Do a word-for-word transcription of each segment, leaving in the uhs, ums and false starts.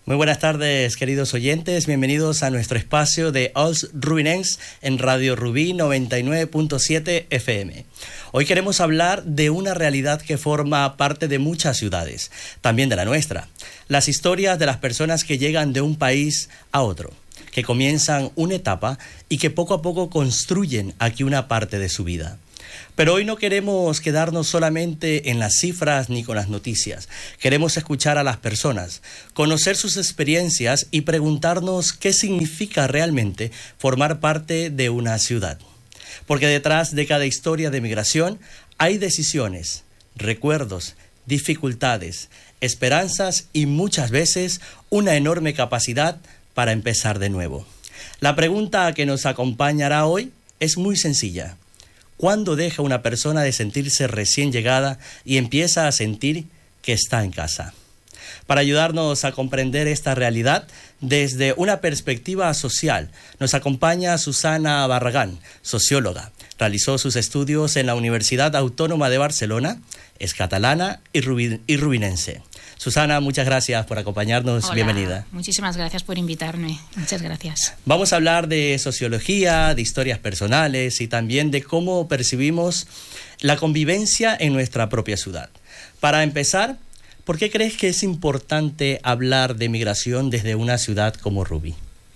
Muy buenas tardes, queridos oyentes. Bienvenidos a nuestro espacio de Als Rubinencs en Radio Rubí noventa y nueve punto siete F M. Hoy queremos hablar de una realidad que forma parte de muchas ciudades, también de la nuestra. Las historias de las personas que llegan de un país a otro, que comienzan una etapa y que poco a poco construyen aquí una parte de su vida. Pero hoy no queremos quedarnos solamente en las cifras ni con las noticias. Queremos escuchar a las personas, conocer sus experiencias y preguntarnos qué significa realmente formar parte de una ciudad. Porque detrás de cada historia de migración hay decisiones, recuerdos, dificultades, esperanzas y muchas veces una enorme capacidad para empezar de nuevo. La pregunta que nos acompañará hoy es muy sencilla. ¿Cuándo deja una persona de sentirse recién llegada y empieza a sentir que está en casa? Para ayudarnos a comprender esta realidad desde una perspectiva social, nos acompaña Susana Barragán, socióloga. Realizó sus estudios en la Universidad Autónoma de Barcelona, es catalana y, rubi- y rubinense. Susana, muchas gracias por acompañarnos. Hola, bienvenida. Muchísimas gracias por invitarme. Muchas gracias. Vamos a hablar de sociología, de historias personales y también de cómo percibimos la convivencia en nuestra propia ciudad. Para empezar, ¿por qué crees que es importante hablar de migración desde una ciudad como Rubí?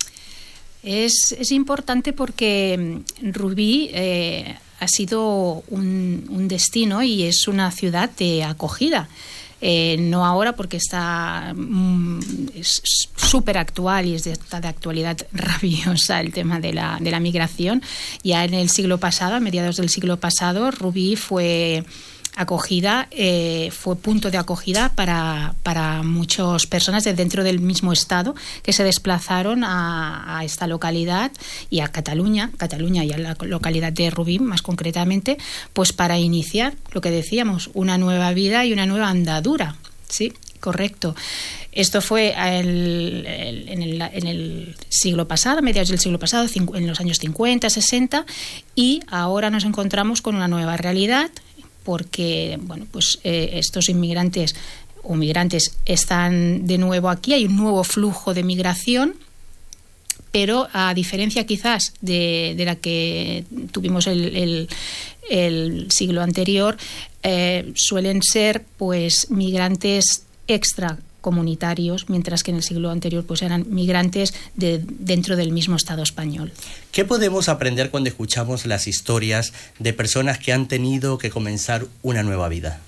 Es, es importante porque Rubí eh, ha sido un, un destino y es una ciudad de acogida. Eh, no ahora porque está mm, súper actual y es de, está de actualidad rabiosa el tema de la, de la migración. Ya en el siglo pasado, a mediados del siglo pasado, Rubí fue acogida, eh, fue punto de acogida para, para muchas personas de dentro del mismo estado que se desplazaron a, a esta localidad y a Cataluña, Cataluña y a la localidad de Rubí más concretamente, pues para iniciar lo que decíamos, una nueva vida y una nueva andadura, ¿sí? Correcto. Esto fue el, el, en, el, en el siglo pasado, a mediados del siglo pasado, en los años cincuenta, sesenta, y ahora nos encontramos con una nueva realidad porque bueno, pues eh, estos inmigrantes o migrantes están de nuevo aquí, hay un nuevo flujo de migración, pero a diferencia quizás de, de la que tuvimos el, el, el siglo anterior, eh, suelen ser pues migrantes extracomunitarios, mientras que en el siglo anterior pues eran migrantes de, dentro del mismo Estado español. ¿Qué podemos aprender cuando escuchamos las historias de personas que han tenido que comenzar una nueva vida?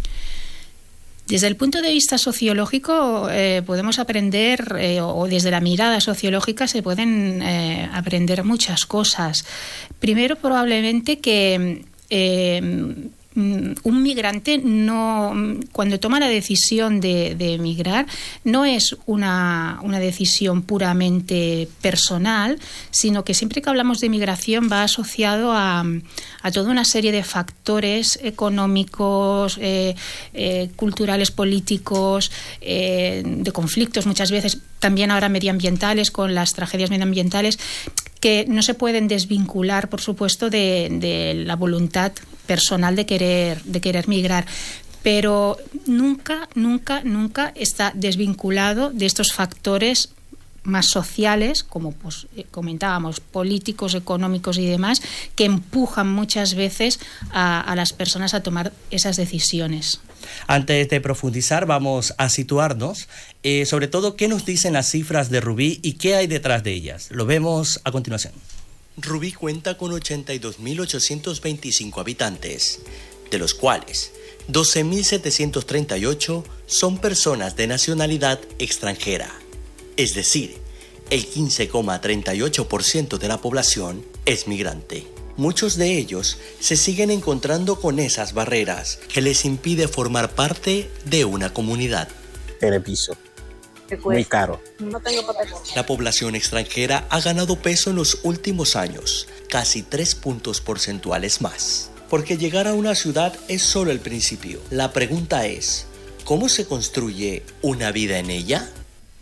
Desde el punto de vista sociológico eh, podemos aprender, eh, o desde la mirada sociológica se pueden eh, aprender muchas cosas. Primero, probablemente que eh, un migrante no, cuando toma la decisión de, de emigrar, no es una, una decisión puramente personal, sino que siempre que hablamos de migración va asociado a, a toda una serie de factores económicos, eh, eh, culturales, políticos, eh, de conflictos muchas veces, también ahora medioambientales, con las tragedias medioambientales, que no se pueden desvincular, por supuesto, de, de la voluntad personal de querer, de querer migrar. Pero nunca, nunca, nunca está desvinculado de estos factores más sociales, como pues, comentábamos, políticos, económicos y demás, que empujan muchas veces a, a las personas a tomar esas decisiones. Antes de profundizar, vamos a situarnos, eh, sobre todo, ¿qué nos dicen las cifras de Rubí y qué hay detrás de ellas? Lo vemos a continuación. Rubí cuenta con ochenta y dos mil ochocientos veinticinco habitantes, de los cuales doce mil setecientos treinta y ocho son personas de nacionalidad extranjera. Es decir, el quince coma treinta y ocho por ciento de la población es migrante. Muchos de ellos se siguen encontrando con esas barreras que les impide formar parte de una comunidad. El piso. Muy caro. No tengo papel. La población extranjera ha ganado peso en los últimos años, casi tres puntos porcentuales más. Porque llegar a una ciudad es solo el principio. La pregunta es, ¿cómo se construye una vida en ella?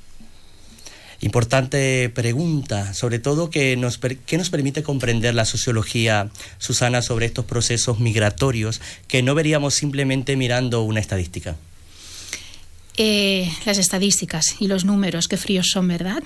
Importante pregunta, sobre todo que nos, que nos permite comprender la sociología, Susana, sobre estos procesos migratorios que no veríamos simplemente mirando una estadística. Eh, las estadísticas y los números, qué fríos son, ¿verdad?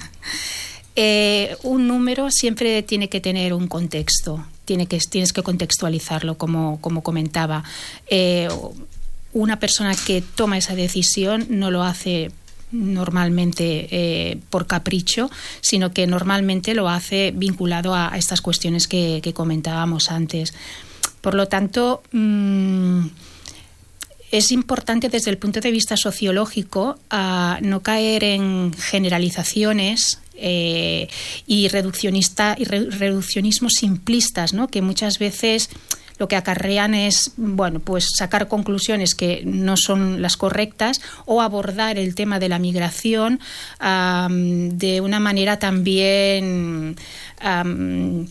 eh, un número siempre tiene que tener un contexto, tiene que, tienes que contextualizarlo, como, como comentaba. Eh, una persona que toma esa decisión no lo hace normalmente eh, por capricho, sino que normalmente lo hace vinculado a, a estas cuestiones que, que comentábamos antes. Por lo tanto, mmm, es importante desde el punto de vista sociológico uh, no caer en generalizaciones eh, y, reduccionista, y re, reduccionismos simplistas, ¿no? Que muchas veces lo que acarrean es, bueno, pues sacar conclusiones que no son las correctas o abordar el tema de la migración um, de una manera también Um,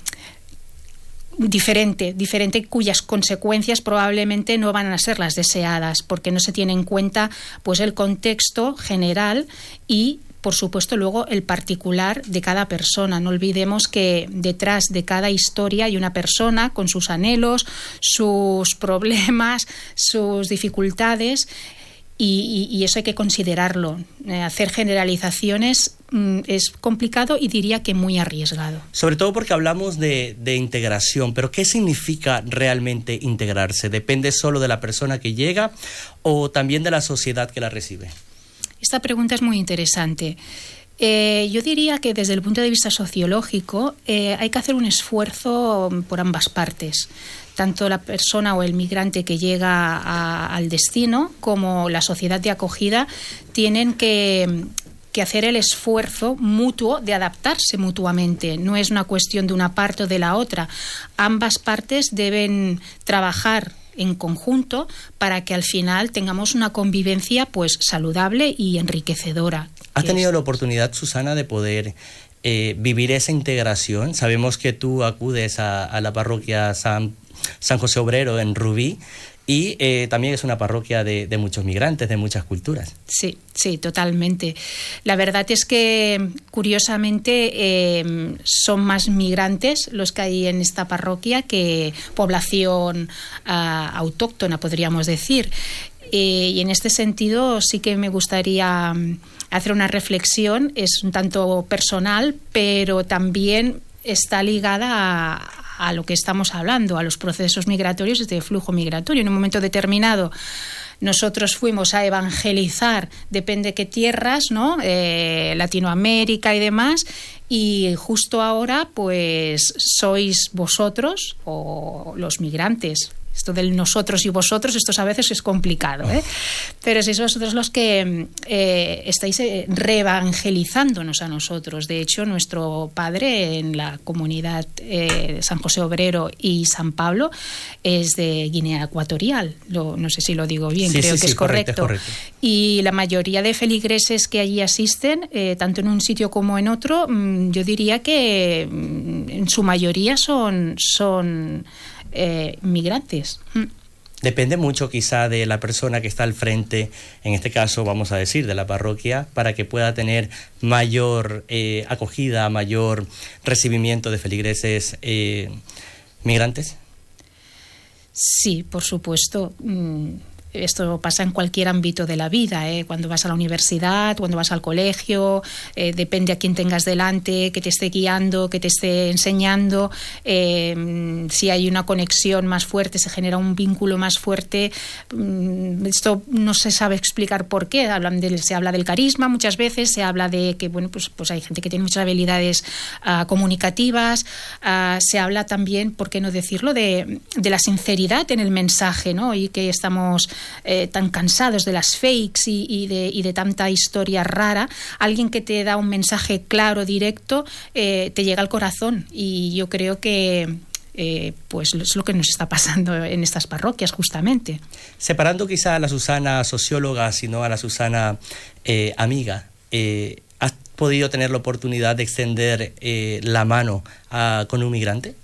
diferente, diferente cuyas consecuencias probablemente no van a ser las deseadas, porque no se tiene en cuenta pues el contexto general y, por supuesto, luego el particular de cada persona. No olvidemos que detrás de cada historia hay una persona con sus anhelos, sus problemas, sus dificultades. Y, y, y eso hay que considerarlo. Eh, hacer generalizaciones mm, es complicado y diría que muy arriesgado. Sobre todo porque hablamos de, de integración, pero ¿qué significa realmente integrarse? ¿Depende solo de la persona que llega o también de la sociedad que la recibe? Esta pregunta es muy interesante. Eh, yo diría que desde el punto de vista sociológico eh, hay que hacer un esfuerzo por ambas partes. Tanto la persona o el migrante que llega a, al destino como la sociedad de acogida tienen que, que hacer el esfuerzo mutuo de adaptarse mutuamente. No es una cuestión de una parte o de la otra. Ambas partes deben trabajar en conjunto para que al final tengamos una convivencia pues saludable y enriquecedora. ¿Has tenido la oportunidad, Susana, de poder eh, vivir esa integración? Sabemos que tú acudes a, a la parroquia San San José Obrero en Rubí y eh, también es una parroquia de, de muchos migrantes, de muchas culturas. Sí, sí, totalmente. La verdad es que, curiosamente, eh, son más migrantes los que hay en esta parroquia que población uh, autóctona, podríamos decir. Eh, y en este sentido sí que me gustaría hacer una reflexión, es un tanto personal, pero también está ligada a a lo que estamos hablando, a los procesos migratorios y de flujo migratorio. En un momento determinado nosotros fuimos a evangelizar, depende qué tierras, ¿no? Eh, Latinoamérica y demás, y justo ahora pues sois vosotros o los migrantes. Esto del nosotros y vosotros, esto a veces es complicado, ¿eh? Pero sois vosotros los que eh, estáis eh, reevangelizándonos a nosotros. De hecho, nuestro padre en la comunidad eh, San José Obrero y San Pablo es de Guinea Ecuatorial. Lo, no sé si lo digo bien, sí, creo sí, que sí, es correcto. correcto. Y la mayoría de feligreses que allí asisten, eh, tanto en un sitio como en otro, mmm, yo diría que mmm, en su mayoría son... son Eh, migrantes. Depende mucho quizá de la persona que está al frente, en este caso vamos a decir de la parroquia, para que pueda tener mayor eh, acogida, mayor recibimiento de feligreses eh, migrantes. Sí, por supuesto. Esto pasa en cualquier ámbito de la vida, ¿eh? Cuando vas a la universidad, cuando vas al colegio, eh, depende a quién tengas delante, que te esté guiando, que te esté enseñando. Eh, si hay una conexión más fuerte, se genera un vínculo más fuerte. Esto no se sabe explicar por qué. Hablan de, se habla del carisma muchas veces, se habla de que bueno, pues, pues hay gente que tiene muchas habilidades uh, comunicativas. Uh, se habla también, ¿por qué no decirlo?, de, de la sinceridad en el mensaje, ¿no? Y que estamos Eh, tan cansados de las fakes y, y, de, y de tanta historia rara. Alguien que te da un mensaje claro, directo, eh, te llega al corazón, y yo creo que eh, pues es lo que nos está pasando en estas parroquias justamente. Separando quizá a la Susana socióloga, sino a la Susana eh, amiga, eh, ¿has podido tener la oportunidad de extender eh, la mano a, con un migrante?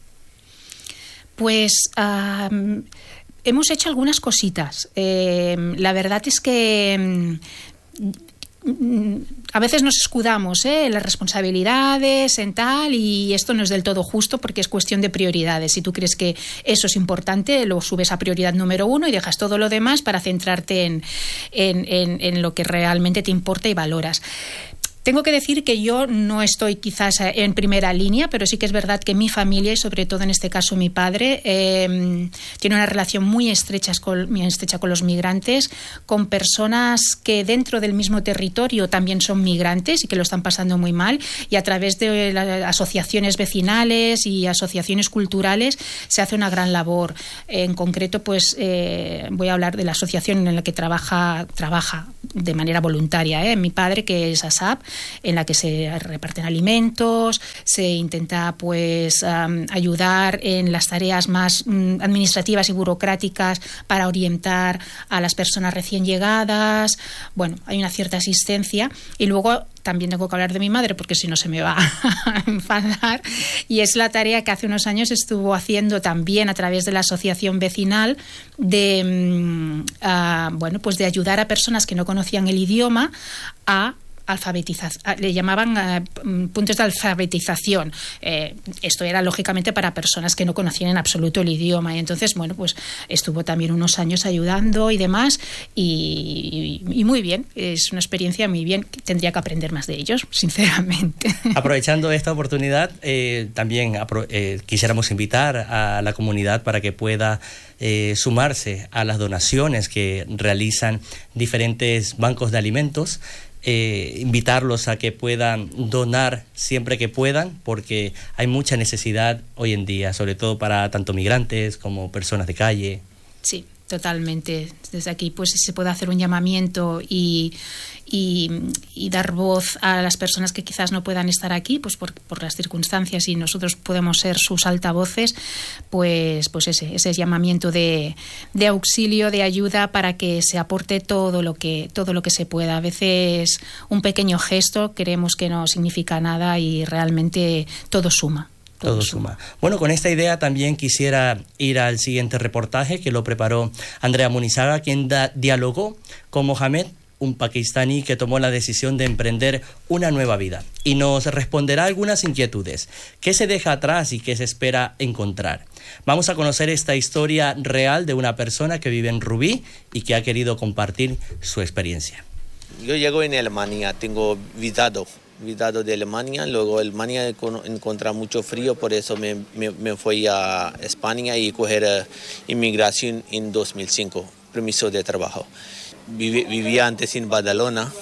Pues um, hemos hecho algunas cositas. Eh, la verdad es que a veces nos escudamos ¿eh? en las responsabilidades, en tal, y esto no es del todo justo porque es cuestión de prioridades. Si tú crees que eso es importante, lo subes a prioridad número uno y dejas todo lo demás para centrarte en, en, en, en lo que realmente te importa y valoras. Tengo que decir que yo no estoy quizás en primera línea, pero sí que es verdad que mi familia, y sobre todo en este caso mi padre, eh, tiene una relación muy estrecha con, muy estrecha con los migrantes, con personas que dentro del mismo territorio también son migrantes y que lo están pasando muy mal, y a través de las asociaciones vecinales y asociaciones culturales se hace una gran labor. En concreto, pues eh, voy a hablar de la asociación en la que trabaja, trabaja de manera voluntaria, ¿eh? mi padre, que es ASAP, en la que se reparten alimentos, se intenta pues um, ayudar en las tareas más um, administrativas y burocráticas para orientar a las personas recién llegadas. Bueno, hay una cierta asistencia, y luego también tengo que hablar de mi madre porque si no se me va a enfadar, y es la tarea que hace unos años estuvo haciendo también a través de la asociación vecinal de uh, bueno, pues de ayudar a personas que no conocían el idioma a alfabetización, le llamaban uh, puntos de alfabetización. Eh, esto era lógicamente para personas que no conocían en absoluto el idioma, y entonces, bueno, pues estuvo también unos años ayudando y demás, y, y, y muy bien, es una experiencia muy bien. Tendría que aprender más de ellos, sinceramente. Aprovechando esta oportunidad, eh, también apro- eh, quisiéramos invitar a la comunidad para que pueda eh, sumarse a las donaciones que realizan diferentes bancos de alimentos. Eh, invitarlos a que puedan donar siempre que puedan, porque hay mucha necesidad hoy en día, sobre todo para tanto migrantes como personas de calle. Sí, totalmente. Desde aquí pues se puede hacer un llamamiento y, y, y dar voz a las personas que quizás no puedan estar aquí pues por, por las circunstancias, y nosotros podemos ser sus altavoces, pues, pues ese, ese llamamiento de, de auxilio, de ayuda, para que se aporte todo lo que, todo lo que se pueda. A veces un pequeño gesto creemos que no significa nada y realmente todo suma. Todo, todo suma. suma. Bueno, con esta idea también quisiera ir al siguiente reportaje que lo preparó Andrea Munizaga, quien da, dialogó con Mohamed, un pakistaní que tomó la decisión de emprender una nueva vida, y nos responderá algunas inquietudes. ¿Qué se deja atrás y qué se espera encontrar? Vamos a conocer esta historia real de una persona que vive en Rubí y que ha querido compartir su experiencia. Yo llego en Alemania, tengo visado. visado de Alemania, luego Alemania encontraba mucho frío, por eso me, me, me fui a España y coger uh, inmigración en dos mil cinco, permiso de trabajo. Vivi, vivía antes en Badalona,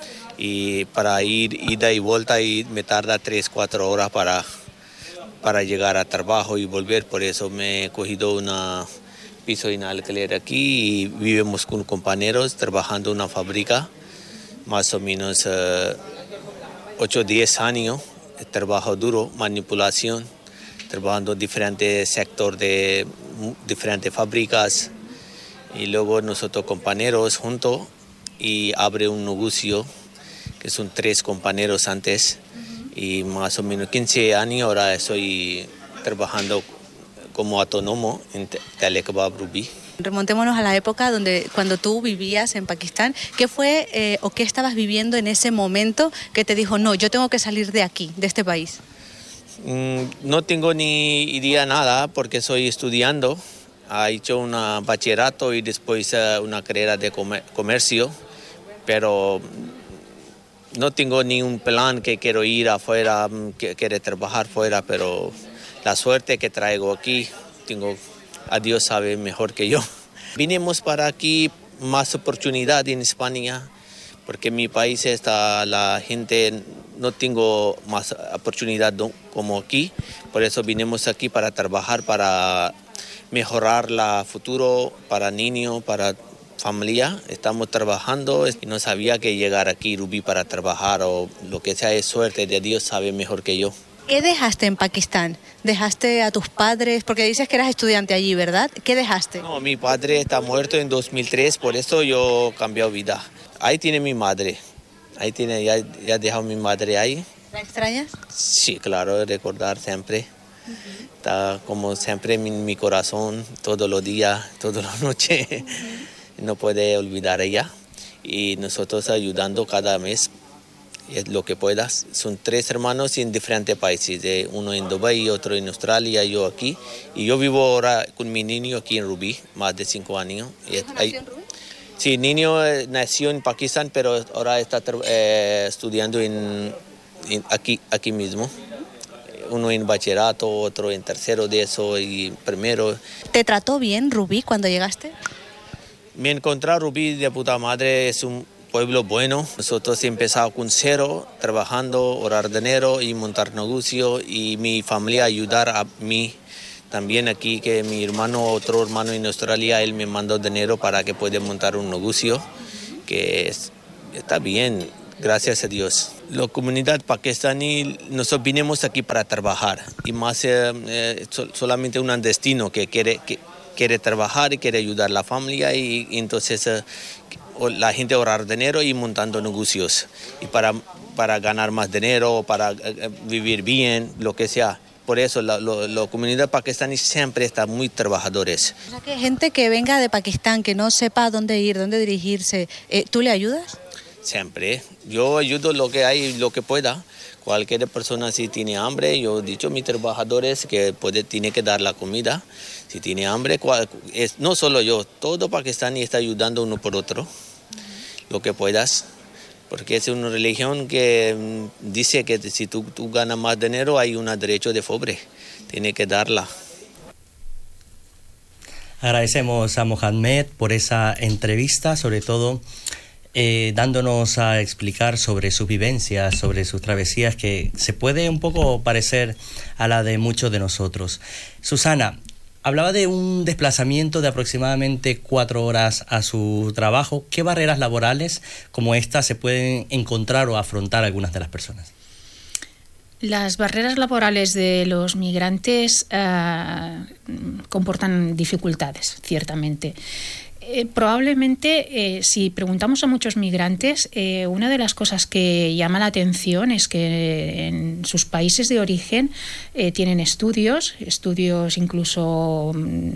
y para ir ida y vuelta y me tarda tres, cuatro horas para, para llegar a trabajo y volver, por eso me he cogido una piso en alquiler aquí y vivimos con compañeros trabajando en una fábrica, más o menos uh, ocho o diez años, trabajo duro, manipulación, trabajando en diferentes sectores de diferentes fábricas, y luego nosotros compañeros juntos y abre un negocio, que son tres compañeros antes, y más o menos quince años ahora estoy trabajando como autónomo en Telekebab Rubí. Remontémonos a la época donde cuando tú vivías en Pakistán. ¿Qué fue eh, o qué estabas viviendo en ese momento que te dijo, no, yo tengo que salir de aquí, de este país? Mm, no tengo ni idea nada porque soy estudiando. He hecho un bachillerato y después uh, una carrera de comer- comercio, pero no tengo ni un plan que quiero ir afuera, que quiero trabajar fuera, pero la suerte que traigo aquí, tengo... a Dios sabe mejor que yo. Vinimos para aquí más oportunidad en España, porque en mi país está la gente, no tengo más oportunidad como aquí, por eso vinimos aquí para trabajar, para mejorar el futuro para niños, para familia. Estamos trabajando y no sabía que llegar aquí Rubí para trabajar o lo que sea, es suerte de Dios, sabe mejor que yo. ¿Qué dejaste en Pakistán? ¿Dejaste a tus padres? Porque dices que eras estudiante allí, ¿verdad? ¿Qué dejaste? No, mi padre está muerto en dos mil tres, por eso yo cambié vida. Ahí tiene mi madre. Ahí tiene, ya, ya he dejado mi madre ahí. ¿La extrañas? Sí, claro, recordar siempre. Uh-huh. Está como siempre en mi corazón, todos los días, todas las noches. Uh-huh. No puede olvidar ella. y nosotros ayudando cada mes es lo que puedas. Son tres hermanos en diferentes países, de uno en Dubái, otro en Australia, yo aquí. Y yo vivo ahora con mi niño aquí en Rubí, más de cinco años. ¿Tu hijo nació en Rubí? Sí, niño eh, nació en Pakistán, pero ahora está eh, estudiando en, en aquí, aquí mismo. Uno en bachillerato, otro en tercero de eso y primero. ¿Te trató bien Rubí cuando llegaste? Me encontré Rubí de puta madre, es un pueblo bueno. Nosotros empezamos con cero, trabajando, ahorrar dinero y montar negocio, y mi familia ayudar a mí también aquí, que mi hermano, otro hermano en Australia, él me mandó dinero para que pueda montar un negocio, que es, está bien, gracias a Dios. La comunidad pakistaní, nosotros vinimos aquí para trabajar, y más eh, eh, solamente un destino que quiere, que quiere trabajar y quiere ayudar a la familia, y, y entonces eh, la gente ahorrar dinero y montando negocios, y para, para ganar más dinero, para eh, vivir bien, lo que sea. Por eso la, la, la comunidad pakistaní siempre está muy trabajadores. O sea, que hay gente que venga de Pakistán, que no sepa dónde ir, dónde dirigirse, eh, ¿tú le ayudas? Siempre. Yo ayudo lo que hay, lo que pueda. Cualquier persona si tiene hambre, yo he dicho a mis trabajadores que puede, tiene que dar la comida. Si tiene hambre, cual, es, no solo yo, todo pakistaní está ayudando uno por otro, lo que puedas. Porque es una religión que dice que si tú, tú ganas más dinero hay un derecho de pobre, tiene que darla. Agradecemos a Mohamed por esa entrevista, sobre todo eh, dándonos a explicar sobre sus vivencias, sobre sus travesías, que se puede un poco parecer a la de muchos de nosotros. Susana, hablaba de un desplazamiento de aproximadamente cuatro horas a su trabajo. ¿Qué barreras laborales como esta se pueden encontrar o afrontar algunas de las personas? Las barreras laborales de los migrantes eh, comportan dificultades, ciertamente. Eh, probablemente, eh, si preguntamos a muchos migrantes, eh, una de las cosas que llama la atención es que en sus países de origen eh, tienen estudios, estudios incluso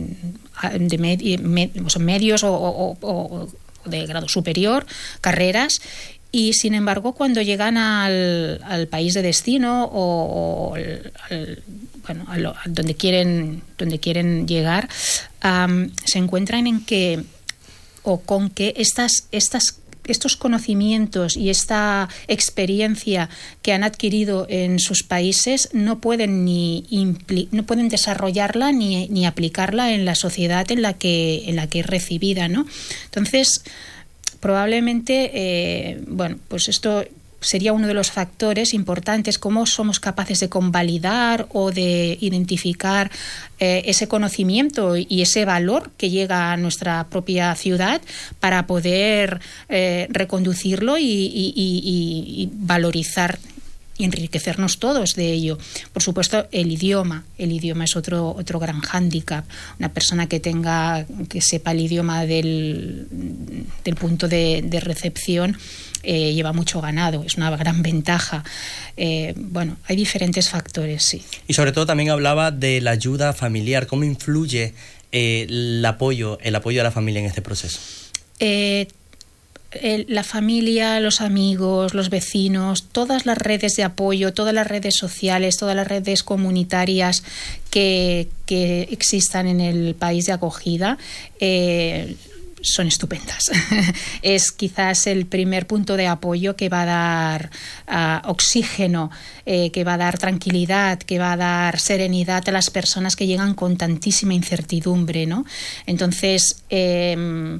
de med- med- medios o, o, o de grado superior, carreras. Y sin embargo, cuando llegan al, al país de destino o, o al, al, bueno, a, lo, a donde quieren donde quieren llegar, um, se encuentran en que o con que estas estas estos conocimientos y esta experiencia que han adquirido en sus países no pueden ni impli- no pueden desarrollarla ni, ni aplicarla en la sociedad en la que en la que es recibida, ¿no? Entonces, probablemente, eh, bueno, pues esto sería uno de los factores importantes, cómo somos capaces de convalidar o de identificar eh, ese conocimiento y ese valor que llega a nuestra propia ciudad para poder eh, reconducirlo y, y, y, y valorizar y enriquecernos todos de ello. Por supuesto, el idioma. El idioma es otro, otro gran hándicap. Una persona que tenga, que sepa el idioma del, del punto de, de recepción eh, lleva mucho ganado. Es una gran ventaja. Eh, bueno, hay diferentes factores, sí. Y sobre todo también hablaba de la ayuda familiar. ¿Cómo influye eh, el apoyo, el apoyo a la familia en este proceso? Eh, El, la familia, los amigos, los vecinos, todas las redes de apoyo, todas las redes sociales, todas las redes comunitarias que, que existan en el país de acogida eh, son estupendas. Es quizás el primer punto de apoyo que va a dar uh, oxígeno, eh, que va a dar tranquilidad, que va a dar serenidad a las personas que llegan con tantísima incertidumbre, ¿no? Entonces, eh,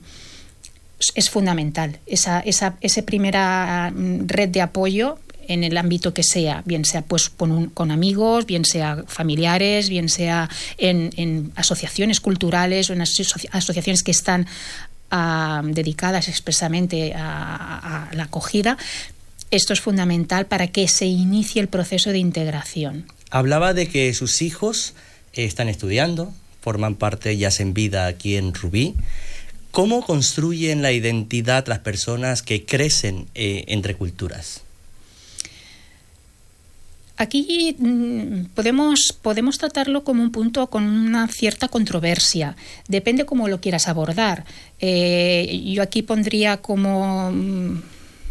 es fundamental esa, esa, esa primera red de apoyo en el ámbito que sea, bien sea pues con, un, con amigos, bien sea familiares, bien sea en, en asociaciones culturales o en aso- asociaciones que están uh, dedicadas expresamente a, a la acogida. Esto es fundamental para que se inicie el proceso de integración. Hablaba de que sus hijos eh, están estudiando, forman parte y hacen vida aquí en Rubí. ¿Cómo construyen la identidad las personas que crecen eh, entre culturas? Aquí mmm, podemos, podemos tratarlo como un punto con una cierta controversia. Depende cómo lo quieras abordar. Eh, yo aquí pondría como mmm,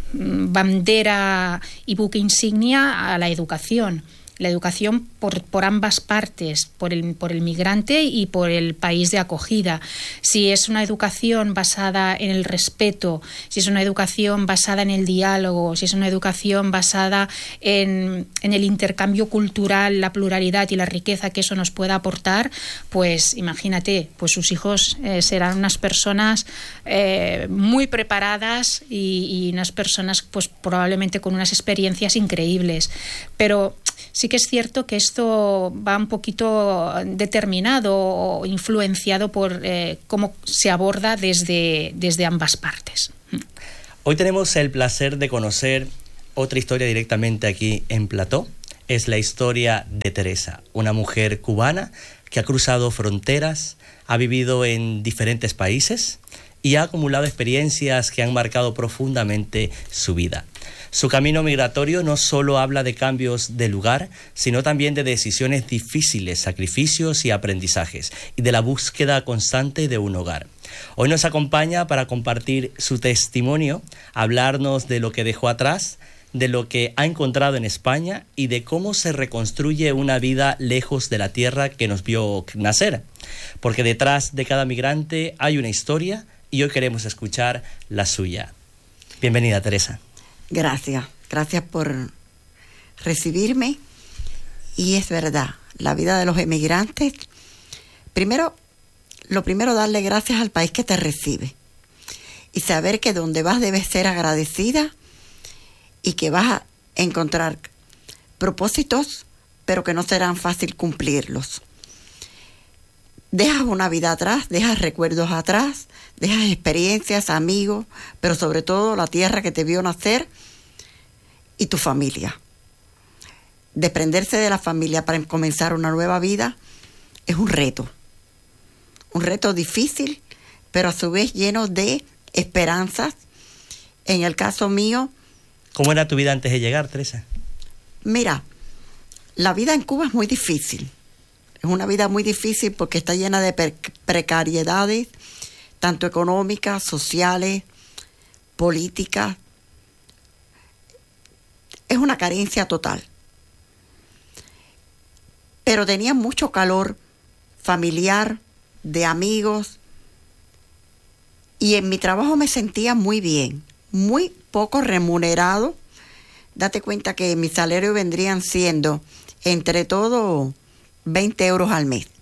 bandera y buque insignia a la educación. La educación por, por ambas partes, por el, por el migrante y por el país de acogida. Si es una educación basada en el respeto, si es una educación basada en el diálogo, si es una educación basada en, en el intercambio cultural, la pluralidad y la riqueza que eso nos pueda aportar, pues imagínate, pues sus hijos eh, serán unas personas eh, muy preparadas y, y unas personas pues probablemente con unas experiencias increíbles. Pero sí que es cierto que esto va un poquito determinado o influenciado por eh, cómo se aborda desde, desde ambas partes. Hoy tenemos el placer de conocer otra historia directamente aquí en Plató. Es la historia de Teresa, una mujer cubana que ha cruzado fronteras, ha vivido en diferentes países y ha acumulado experiencias que han marcado profundamente su vida. Su camino migratorio no solo habla de cambios de lugar, sino también de decisiones difíciles, sacrificios y aprendizajes, y de la búsqueda constante de un hogar. Hoy nos acompaña para compartir su testimonio, hablarnos de lo que dejó atrás, de lo que ha encontrado en España y de cómo se reconstruye una vida lejos de la tierra que nos vio nacer. Porque detrás de cada migrante hay una historia y hoy queremos escuchar la suya. Bienvenida, Teresa. Gracias, gracias por recibirme. Y es verdad, la vida de los emigrantes, primero, lo primero darle gracias al país que te recibe y saber que donde vas debes ser agradecida y que vas a encontrar propósitos, pero que no serán fácil cumplirlos. Dejas una vida atrás, dejas recuerdos atrás, dejas experiencias, amigos, pero sobre todo la tierra que te vio nacer y tu familia. Desprenderse de la familia para comenzar una nueva vida es un reto. Un reto difícil, pero a su vez lleno de esperanzas. En el caso mío... ¿Cómo era tu vida antes de llegar, Teresa? Mira, la vida en Cuba es muy difícil. Es una vida muy difícil porque está llena de pre- precariedades, tanto económicas, sociales, políticas. Es una carencia total. Pero tenía mucho calor familiar, de amigos, y en mi trabajo me sentía muy bien, muy poco remunerado. Date cuenta que mi salario vendrían siendo, entre todo, veinte euros al mes.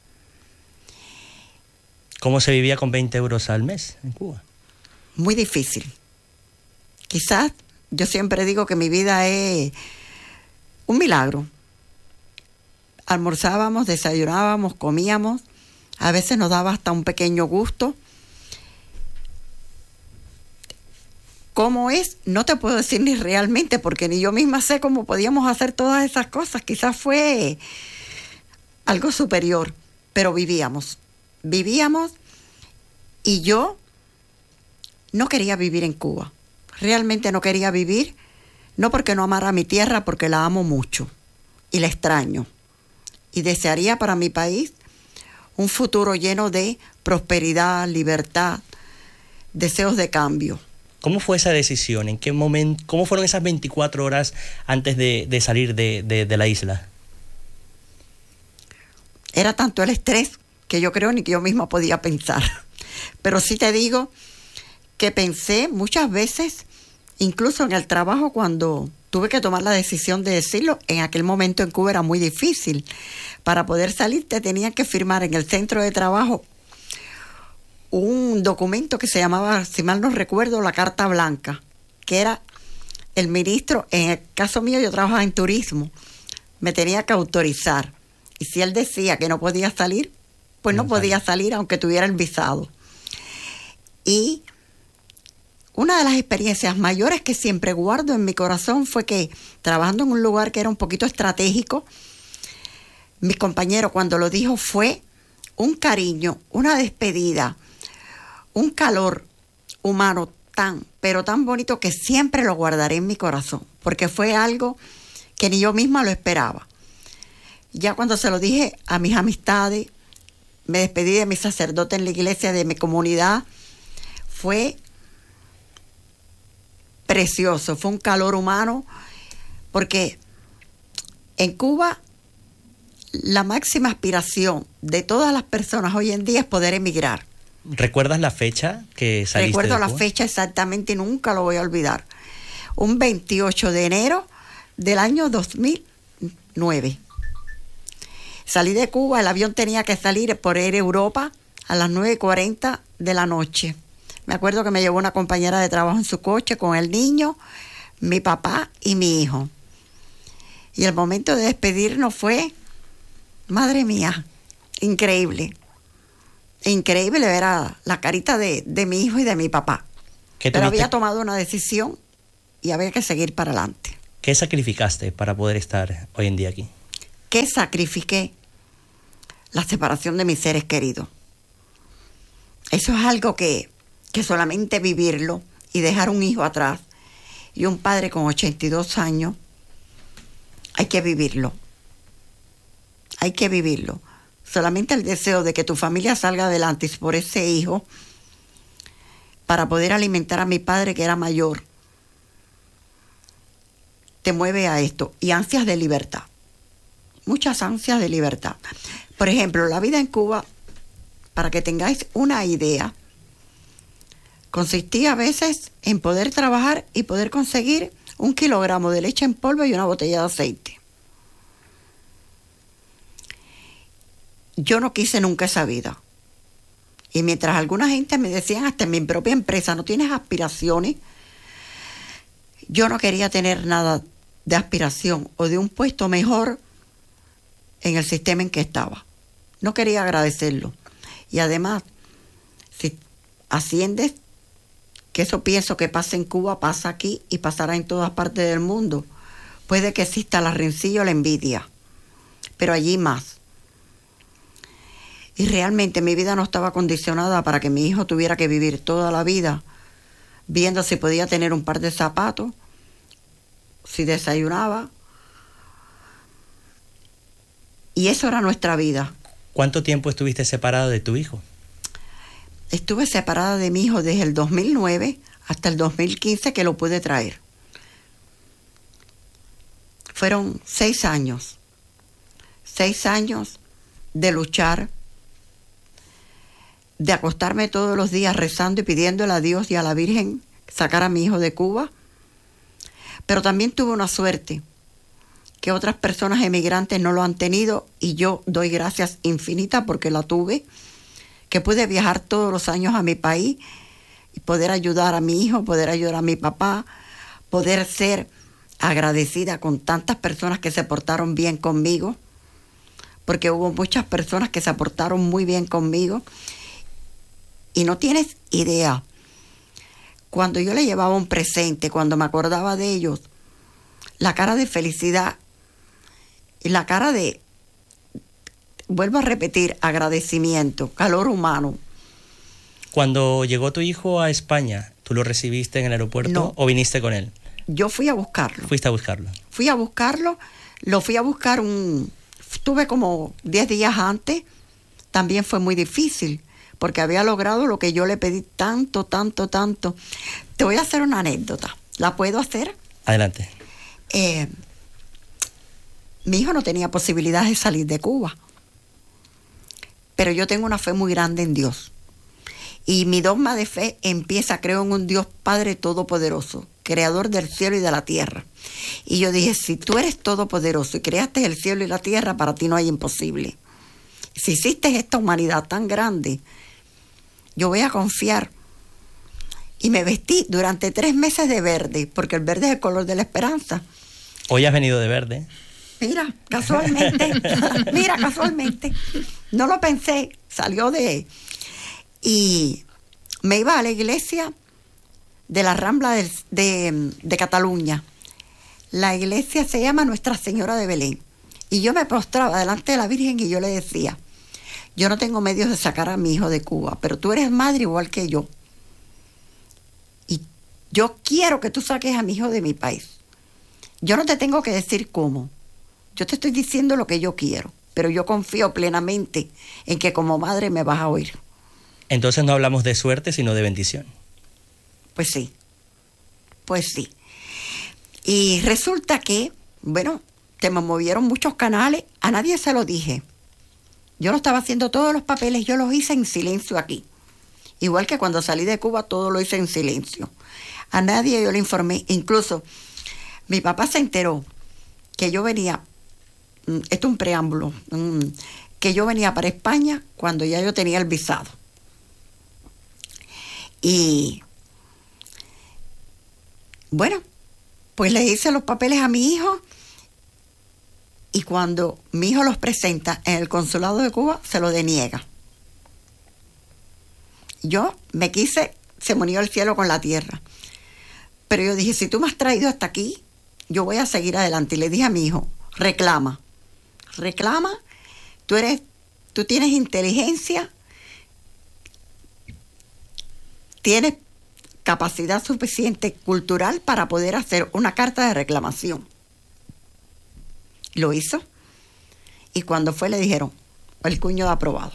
¿Cómo se vivía con veinte euros al mes en Cuba? Muy difícil. Quizás, yo siempre digo que mi vida es un milagro. Almorzábamos, desayunábamos, comíamos, a veces nos daba hasta un pequeño gusto. ¿Cómo es? No te puedo decir ni realmente, porque ni yo misma sé cómo podíamos hacer todas esas cosas. Quizás fue algo superior, pero vivíamos. Vivíamos y yo no quería vivir en Cuba. Realmente no quería vivir, no porque no amara a mi tierra, porque la amo mucho y la extraño. Y desearía para mi país un futuro lleno de prosperidad, libertad, deseos de cambio. ¿Cómo fue esa decisión? ¿En qué momento? ¿Cómo fueron esas veinticuatro horas antes de, de salir de, de, de la isla? Era tanto el estrés que yo creo ni que yo misma podía pensar. Pero sí te digo que pensé muchas veces, incluso en el trabajo, cuando tuve que tomar la decisión de decirlo. En aquel momento en Cuba era muy difícil. Para poder salir te tenían que firmar en el centro de trabajo un documento que se llamaba, si mal no recuerdo, la Carta Blanca, que era el ministro, en el caso mío yo trabajaba en turismo, me tenía que autorizar. Y si él decía que no podía salir, pues no podía salir aunque tuviera el visado. Y una de las experiencias mayores que siempre guardo en mi corazón fue que, trabajando en un lugar que era un poquito estratégico, mi compañero cuando lo dijo fue un cariño, una despedida, un calor humano tan, pero tan bonito que siempre lo guardaré en mi corazón, porque fue algo que ni yo misma lo esperaba. Ya cuando se lo dije a mis amistades, me despedí de mi sacerdote en la iglesia de mi comunidad, fue precioso, fue un calor humano, porque en Cuba la máxima aspiración de todas las personas hoy en día es poder emigrar. ¿Recuerdas la fecha que saliste? Recuerdo de la Cuba? fecha exactamente y nunca lo voy a olvidar. Un veintiocho de enero del año dos mil nueve. Salí de Cuba, el avión tenía que salir por Air Europa a las nueve y cuarenta de la noche. Me acuerdo que me llevó una compañera de trabajo en su coche con el niño, mi papá y mi hijo. Y el momento de despedirnos fue, madre mía, increíble. Increíble ver a la carita de, de mi hijo y de mi papá. Pero tuviste? Había tomado una decisión y había que seguir para adelante. ¿Qué sacrificaste para poder estar hoy en día aquí? ¿Qué sacrifiqué? La separación de mis seres queridos. Eso es algo que, que solamente vivirlo y dejar un hijo atrás y un padre con ochenta y dos años, hay que vivirlo. Hay que vivirlo. Solamente el deseo de que tu familia salga adelante por ese hijo, para poder alimentar a mi padre que era mayor, te mueve a esto. Y ansias de libertad. Muchas ansias de libertad. Por ejemplo, la vida en Cuba, para que tengáis una idea, consistía a veces en poder trabajar y poder conseguir un kilogramo de leche en polvo y una botella de aceite. Yo no quise nunca esa vida. Y mientras alguna gente me decían, hasta en mi propia empresa, no tienes aspiraciones, yo no quería tener nada de aspiración o de un puesto mejor en el sistema en que estaba. No quería agradecerlo. Y además, si asciendes, que eso pienso que pasa en Cuba, pasa aquí y pasará en todas partes del mundo. Puede que exista la rencilla o la envidia, pero allí más. Y realmente mi vida no estaba condicionada para que mi hijo tuviera que vivir toda la vida viendo si podía tener un par de zapatos, si desayunaba. Y eso era nuestra vida. ¿Cuánto tiempo estuviste separada de tu hijo? Estuve separada de mi hijo desde el dos mil nueve hasta el dos mil quince que lo pude traer. Fueron seis años. Seis años de luchar, de acostarme todos los días rezando y pidiéndole a Dios y a la Virgen sacar a mi hijo de Cuba. Pero también tuve una suerte que otras personas emigrantes no lo han tenido y yo doy gracias infinitas porque la tuve, que pude viajar todos los años a mi país y poder ayudar a mi hijo, poder ayudar a mi papá, poder ser agradecida con tantas personas que se portaron bien conmigo, porque hubo muchas personas que se portaron muy bien conmigo. Y no tienes idea, cuando yo le llevaba un presente, cuando me acordaba de ellos, la cara de felicidad y la cara de, vuelvo a repetir, agradecimiento, calor humano. Cuando llegó tu hijo a España, ¿tú lo recibiste en el aeropuerto no, o viniste con él? Yo fui a buscarlo. ¿Fuiste a buscarlo? Fui a buscarlo, lo fui a buscar un... Estuve como diez días antes, también fue muy difícil, porque había logrado lo que yo le pedí tanto, tanto, tanto. Te voy a hacer una anécdota. ¿La puedo hacer? Adelante. Eh, mi hijo no tenía posibilidad de salir de Cuba, pero yo tengo una fe muy grande en Dios. Y mi dogma de fe empieza, creo en un Dios Padre Todopoderoso, creador del cielo y de la tierra. Y yo dije, si tú eres todopoderoso y creaste el cielo y la tierra, para ti no hay imposible. Si hiciste esta humanidad tan grande, yo voy a confiar. Y me vestí durante tres meses de verde, porque el verde es el color de la esperanza. Hoy has venido de verde. Mira, casualmente, mira, casualmente. No lo pensé, salió de... Y me iba a la iglesia de la Rambla de, de, de Cataluña. La iglesia se llama Nuestra Señora de Belén. Y yo me postraba delante de la Virgen y yo le decía, yo no tengo medios de sacar a mi hijo de Cuba, pero tú eres madre igual que yo. Y yo quiero que tú saques a mi hijo de mi país. yo no te tengo que decir cómo. Yo te estoy diciendo lo que yo quiero, pero yo confío plenamente en que como madre me vas a oír. Entonces no hablamos de suerte, sino de bendición. Pues sí, pues sí. Y resulta que, bueno, se me movieron muchos canales, a nadie se lo dije. Yo no estaba haciendo todos los papeles, yo los hice en silencio aquí. Igual que cuando salí de Cuba, todo lo hice en silencio. A nadie yo le informé, incluso mi papá se enteró que yo venía, esto es un preámbulo, que yo venía para España cuando ya yo tenía el visado. Y bueno, pues le hice los papeles a mi hijo y cuando mi hijo los presenta en el consulado de Cuba, se lo deniega. Yo me quise, se me unió el cielo con la tierra. Pero yo dije, si tú me has traído hasta aquí, yo voy a seguir adelante. Y le dije a mi hijo, reclama, reclama, tú eres, tú tienes inteligencia, tienes capacidad suficiente cultural para poder hacer una carta de reclamación. Lo hizo y cuando fue le dijeron, el cuño de aprobado.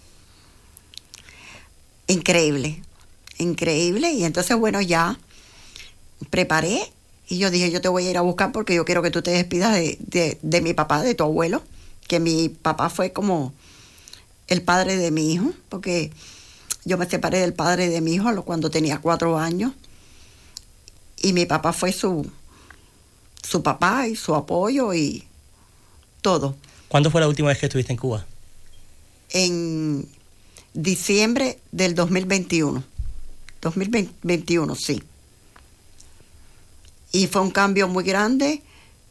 Increíble, increíble. Y entonces, bueno, ya preparé y yo dije, yo te voy a ir a buscar porque yo quiero que tú te despidas de, de, de mi papá, de tu abuelo, que mi papá fue como el padre de mi hijo, porque yo me separé del padre de mi hijo cuando tenía cuatro años y mi papá fue su, su papá y su apoyo y todo. ¿Cuándo fue la última vez que estuviste en Cuba? En diciembre del dos mil veintiuno. dos mil veintiuno, sí. Y fue un cambio muy grande,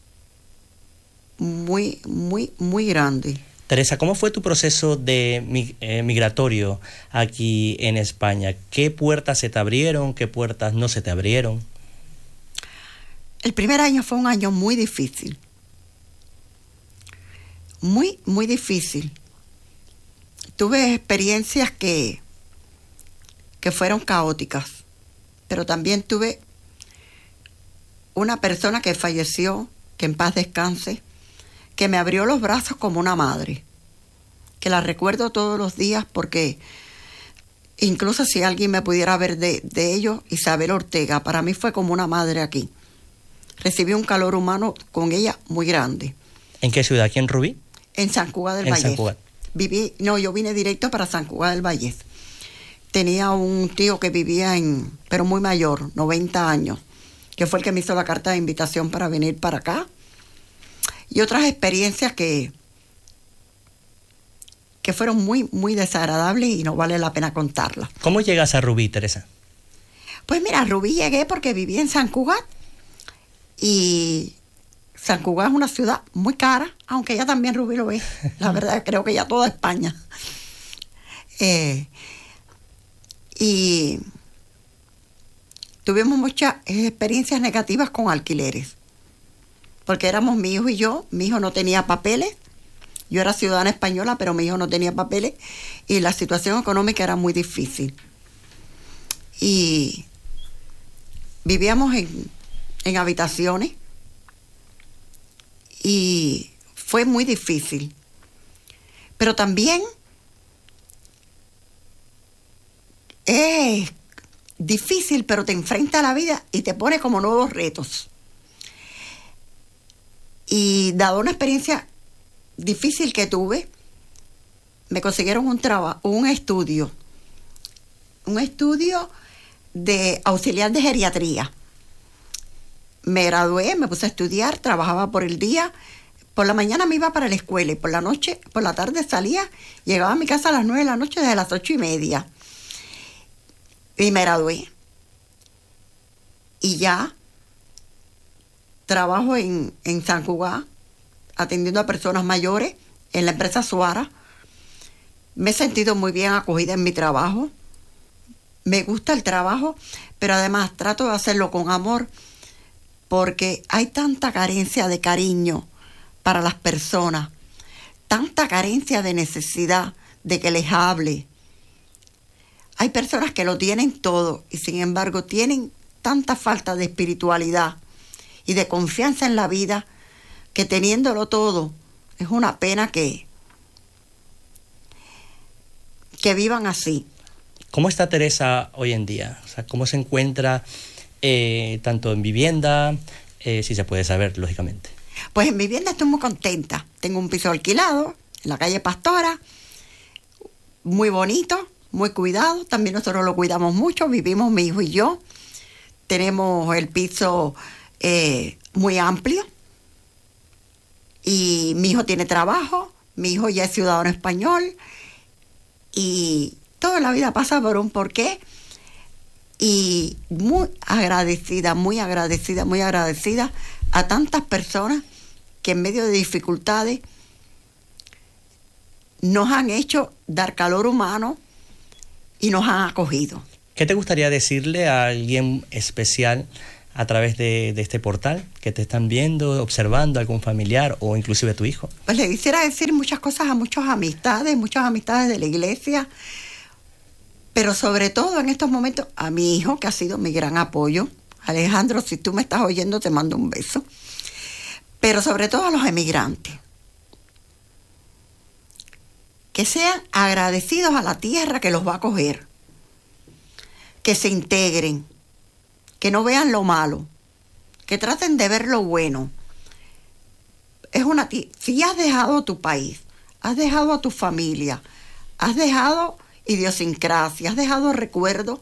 muy, muy, muy grande. Teresa, ¿cómo fue tu proceso de mig- eh, migratorio aquí en España? ¿Qué puertas se te abrieron? ¿Qué puertas no se te abrieron? El primer año fue un año muy difícil. Muy, muy difícil. Tuve experiencias que, que fueron caóticas, pero también tuve una persona que falleció, que en paz descanse, que me abrió los brazos como una madre, que la recuerdo todos los días porque incluso si alguien me pudiera ver de, de ellos, Isabel Ortega, para mí fue como una madre aquí. Recibí un calor humano con ella muy grande. ¿En qué ciudad? ¿Aquí en Rubí? En San Cugat del En Vallés. San Cugat. Viví, no, yo vine directo para San Cugat del Vallés. Tenía un tío que vivía en, pero muy mayor, noventa años, que fue el que me hizo la carta de invitación para venir para acá. Y otras experiencias que, que fueron muy, muy desagradables y no vale la pena contarlas. ¿Cómo llegas a Rubí, Teresa? Pues mira, a Rubí llegué porque viví en San Cugat y San Cugat es una ciudad muy cara, aunque ya también Rubí lo es. La verdad, creo que ya toda España. Eh, y tuvimos muchas experiencias negativas con alquileres, porque éramos mi hijo y yo. Mi hijo no tenía papeles. Yo era ciudadana española, pero mi hijo no tenía papeles y la situación económica era muy difícil. Y vivíamos en, en habitaciones y fue muy difícil. Pero también es difícil, pero te enfrenta a la vida y te pone como nuevos retos. Y dado una experiencia difícil que tuve, me consiguieron un trabajo, un estudio, un estudio de auxiliar de geriatría. Me gradué, me puse a estudiar, trabajaba por el día. Por la mañana me iba para la escuela y por la noche, por la tarde salía, llegaba a mi casa a las nueve de la noche desde las ocho y media. Y me gradué. Y ya trabajo en, en San Cugat, atendiendo a personas mayores en la empresa Suara. Me he sentido muy bien acogida en mi trabajo. Me gusta el trabajo, pero además trato de hacerlo con amor, porque hay tanta carencia de cariño para las personas, tanta carencia de necesidad de que les hable. Hay personas que lo tienen todo y sin embargo tienen tanta falta de espiritualidad y de confianza en la vida, que teniéndolo todo, es una pena que, que vivan así. ¿Cómo está Teresa hoy en día? O sea, ¿cómo se encuentra eh, tanto en vivienda, eh, si se puede saber, lógicamente? Pues en vivienda estoy muy contenta. Tengo un piso alquilado en la calle Pastora, muy bonito, muy cuidado. También nosotros lo cuidamos mucho, vivimos mi hijo y yo. Tenemos el piso eh, muy amplio y mi hijo tiene trabajo, mi hijo ya es ciudadano español y toda la vida pasa por un porqué. Y muy agradecida, muy agradecida, muy agradecida a tantas personas que en medio de dificultades nos han hecho dar calor humano y nos han acogido. ¿Qué te gustaría decirle a alguien especial a través de, de este portal que te están viendo, observando, algún familiar o inclusive a tu hijo? Pues le quisiera decir muchas cosas a muchas amistades, muchas amistades de la iglesia, pero sobre todo en estos momentos a mi hijo, que ha sido mi gran apoyo. Alejandro, si tú me estás oyendo, te mando un beso. Pero sobre todo a los emigrantes. Que sean agradecidos a la tierra que los va a acoger. Que se integren. Que no vean lo malo. Que traten de ver lo bueno. Es una t- si has dejado tu país, has dejado a tu familia, has dejado idiosincrasia, has dejado recuerdos,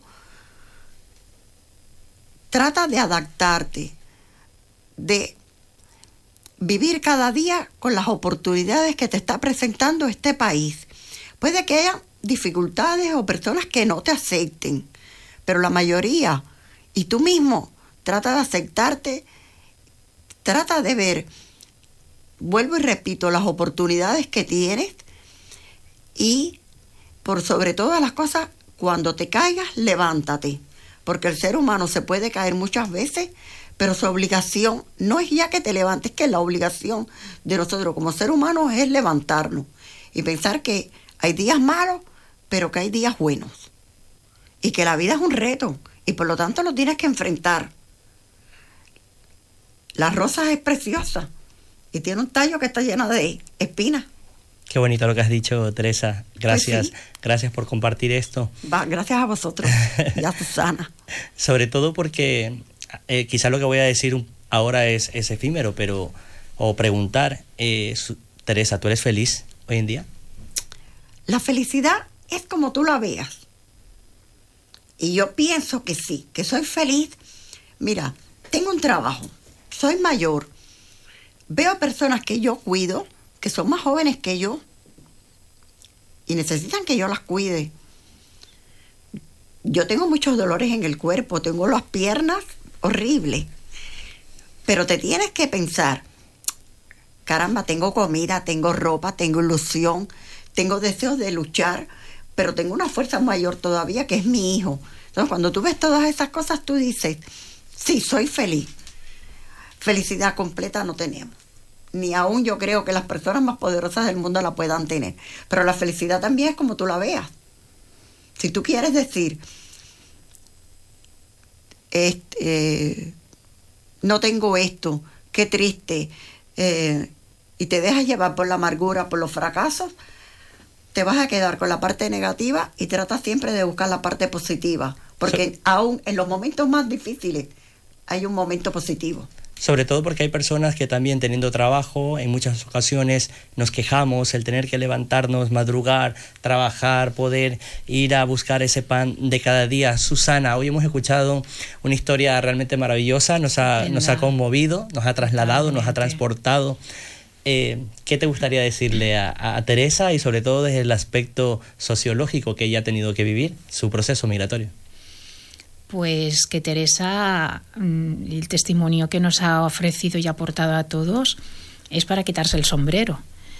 trata de adaptarte, de vivir cada día con las oportunidades que te está presentando este país. Puede que haya dificultades o personas que no te acepten, pero la mayoría, y tú mismo, trata de aceptarte, trata de ver, vuelvo y repito, las oportunidades que tienes y, por sobre todas las cosas, cuando te caigas, levántate. Porque el ser humano se puede caer muchas veces, pero su obligación no es ya que te levantes, que la obligación de nosotros como ser humanos es levantarnos y pensar que hay días malos, pero que hay días buenos. Y que la vida es un reto y por lo tanto lo tienes que enfrentar. La rosa es preciosa y tiene un tallo que está lleno de espinas. Qué bonito lo que has dicho, Teresa. Gracias, pues sí. Gracias por compartir esto. Va, gracias a vosotros y a Susana. Sobre todo porque eh, quizá lo que voy a decir ahora es, es efímero, pero o preguntar, eh, su, Teresa, ¿tú eres feliz hoy en día? La felicidad es como tú la veas. Y yo pienso que sí, que soy feliz. Mira, tengo un trabajo, soy mayor, veo personas que yo cuido, que son más jóvenes que yo y necesitan que yo las cuide. Yo tengo muchos dolores en el cuerpo, tengo las piernas horribles, pero te tienes que pensar, caramba, tengo comida, tengo ropa, tengo ilusión, tengo deseos de luchar, pero tengo una fuerza mayor todavía que es mi hijo. Entonces, cuando tú ves todas esas cosas, tú dices, sí, soy feliz. Felicidad completa no tenemos. Ni aún yo creo que las personas más poderosas del mundo la puedan tener. Pero la felicidad también es como tú la veas. Si tú quieres decir, este, eh, no tengo esto, qué triste, eh, y te dejas llevar por la amargura, por los fracasos, te vas a quedar con la parte negativa y tratas siempre de buscar la parte positiva. Porque so, aún en los momentos más difíciles hay un momento positivo. Sobre todo porque hay personas que también teniendo trabajo, en muchas ocasiones nos quejamos, el tener que levantarnos, madrugar, trabajar, poder ir a buscar ese pan de cada día. Susana, hoy hemos escuchado una historia realmente maravillosa, nos ha, nos ha conmovido, nos ha trasladado, nos ha transportado. Eh, ¿Qué te gustaría decirle a, a Teresa y sobre todo desde el aspecto sociológico que ella ha tenido que vivir, su proceso migratorio? Pues que Teresa, el testimonio que nos ha ofrecido y aportado a todos es para quitarse el sombrero.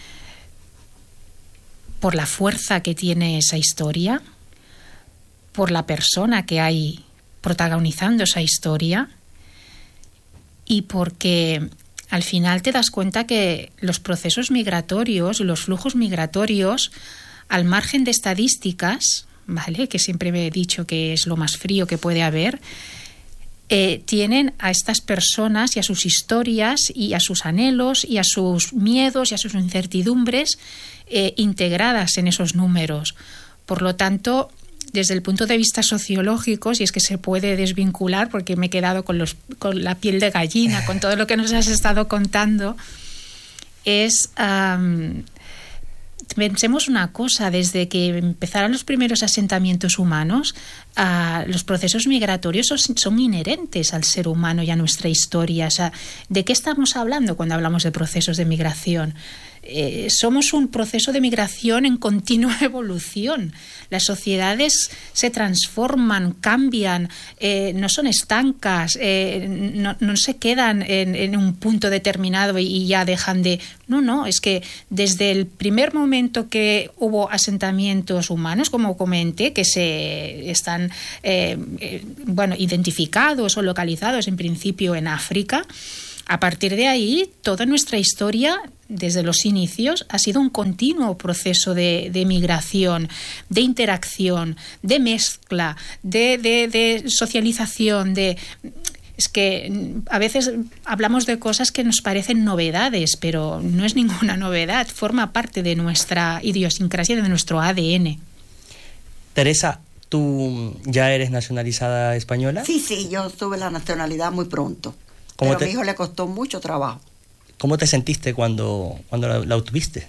Por la fuerza que tiene esa historia, por la persona que hay protagonizando esa historia y porque al final te das cuenta que los procesos migratorios, los flujos migratorios, al margen de estadísticas, ¿vale?, que siempre me he dicho que es lo más frío que puede haber, eh, tienen a estas personas y a sus historias y a sus anhelos y a sus miedos y a sus incertidumbres eh, integradas en esos números. Por lo tanto, desde el punto de vista sociológico, si es que se puede desvincular, porque me he quedado con, los, con la piel de gallina, con todo lo que nos has estado contando, es... Um, pensemos una cosa, desde que empezaron los primeros asentamientos humanos, uh, los procesos migratorios son, son inherentes al ser humano y a nuestra historia. O sea, ¿de qué estamos hablando cuando hablamos de procesos de migración? Eh, somos un proceso de migración en continua evolución. Las sociedades se transforman, cambian, eh, no son estancas, eh, no, no se quedan en, en un punto determinado y, y ya dejan de... No, no, es que desde el primer momento que hubo asentamientos humanos, como comenté, que se están eh, eh, bueno, identificados o localizados en principio en África, a partir de ahí, toda nuestra historia, desde los inicios, ha sido un continuo proceso de, de migración, de interacción, de mezcla, de, de, de socialización, de... Es que a veces hablamos de cosas que nos parecen novedades, pero no es ninguna novedad, forma parte de nuestra idiosincrasia, de nuestro A D N. Teresa, ¿tú ya eres nacionalizada española? Sí, sí, yo tuve la nacionalidad muy pronto. Pero te, a mi hijo le costó mucho trabajo. ¿Cómo te sentiste cuando, cuando la, la obtuviste?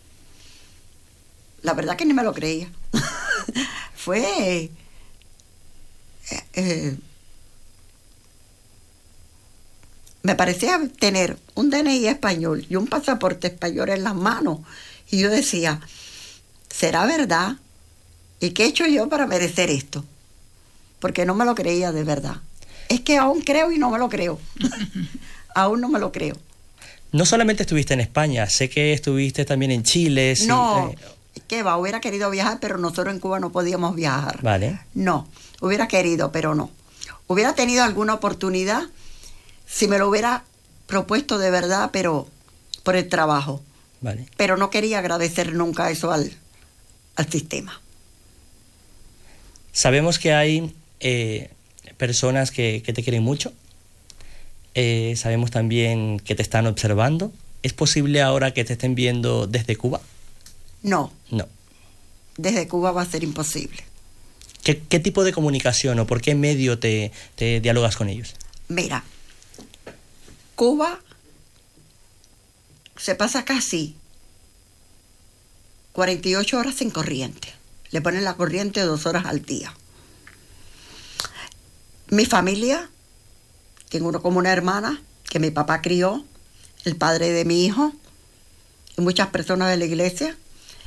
La verdad que ni me lo creía. Fue... Eh, eh, me parecía tener un D N I español y un pasaporte español en las manos. Y yo decía, ¿será verdad? ¿Y qué he hecho yo para merecer esto? Porque no me lo creía de verdad. Es que aún creo y no me lo creo. Aún no me lo creo. No solamente estuviste en España, sé que estuviste también en Chile. No, sí, eh. ¿qué va? Hubiera querido viajar, pero nosotros en Cuba no podíamos viajar. Vale. No, hubiera querido, pero no. Hubiera tenido alguna oportunidad si me lo hubiera propuesto de verdad, pero por el trabajo. Vale. Pero no quería agradecer nunca eso al, al sistema. Sabemos que hay... Eh, personas que, que te quieren mucho. Eh, sabemos también que te están observando. ¿Es posible ahora que te estén viendo desde Cuba? No. No. Desde Cuba va a ser imposible. ¿Qué, qué tipo de comunicación o por qué medio te, te dialogas con ellos? Mira, Cuba se pasa casi cuarenta y ocho horas sin corriente. Le ponen la corriente dos horas al día. Mi familia, tengo uno como una hermana que mi papá crió, el padre de mi hijo y muchas personas de la iglesia,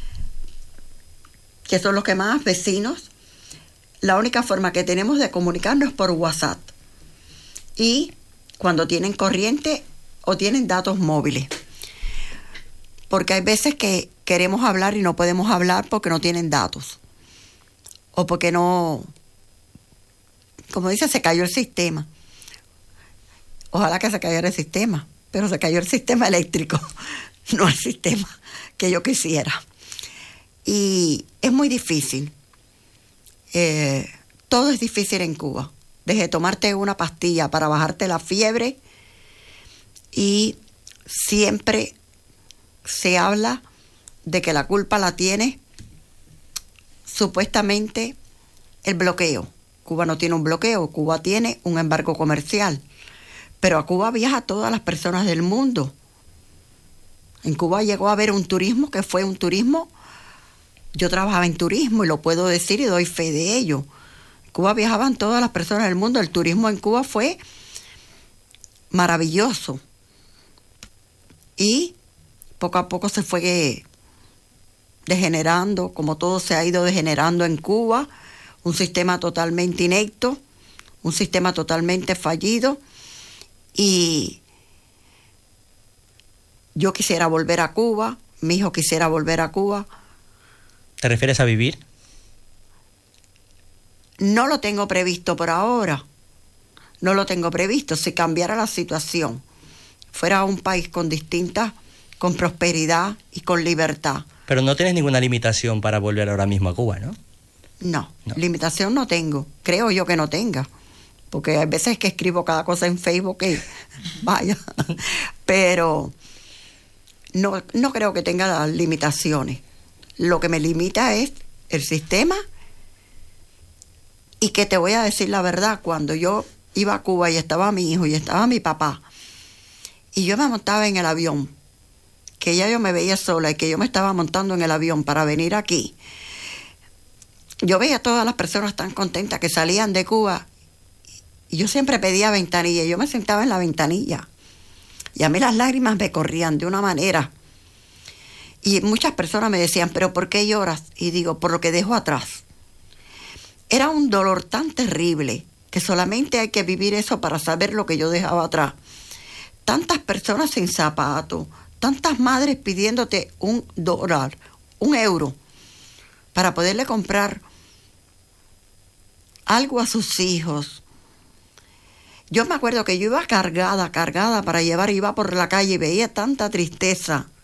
que son los que más, vecinos. La única forma que tenemos de comunicarnos es por WhatsApp. Y cuando tienen corriente o tienen datos móviles. Porque hay veces que queremos hablar y no podemos hablar porque no tienen datos. O porque no... Como dice, se cayó el sistema. Ojalá que se cayera el sistema, pero se cayó el sistema eléctrico, no el sistema que yo quisiera. Y es muy difícil. Eh, todo es difícil en Cuba. Desde tomarte una pastilla para bajarte la fiebre y siempre se habla de que la culpa la tiene supuestamente el bloqueo. Cuba no tiene un bloqueo, Cuba tiene un embargo comercial. Pero a Cuba viajan todas las personas del mundo. En Cuba llegó a haber un turismo que fue un turismo... Yo trabajaba en turismo y lo puedo decir y doy fe de ello. En Cuba viajaban todas las personas del mundo. El turismo en Cuba fue maravilloso. Y poco a poco se fue degenerando, como todo se ha ido degenerando en Cuba. Un sistema totalmente inepto, un sistema totalmente fallido. Y yo quisiera volver a Cuba, mi hijo quisiera volver a Cuba. ¿Te refieres a vivir? No lo tengo previsto por ahora. No lo tengo previsto. Si cambiara la situación, fuera un país con distintas, con prosperidad y con libertad. Pero no tienes ninguna limitación para volver ahora mismo a Cuba, ¿no? No, no. Limitación no tengo. Creo yo que no tenga. porque hay veces que escribo cada cosa en Facebook y vaya, pero no, no creo que tenga las limitaciones. Lo que me limita es el sistema, y que te voy a decir la verdad, cuando yo iba a Cuba y estaba mi hijo y estaba mi papá, y yo me montaba en el avión, que ya yo me veía sola y que yo me estaba montando en el avión para venir aquí, yo veía a todas las personas tan contentas que salían de Cuba, y yo siempre pedía ventanilla, y yo me sentaba en la ventanilla, y a mí las lágrimas me corrían de una manera. Y muchas personas me decían, ¿pero por qué lloras? Y digo, por lo que dejo atrás. Era un dolor tan terrible que solamente hay que vivir eso para saber lo que yo dejaba atrás. Tantas personas sin zapatos, tantas madres pidiéndote un dólar, un euro, para poderle comprar algo a sus hijos. Yo me acuerdo que yo iba cargada, cargada para llevar, iba por la calle y veía tanta tristeza.